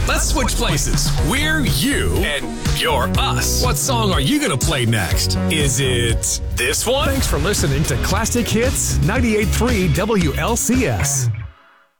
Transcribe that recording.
Let's switch places. We're you, and you're us. What song are you going to play next? Is it this one? Thanks for listening to Classic Hits 98.3 WLCS.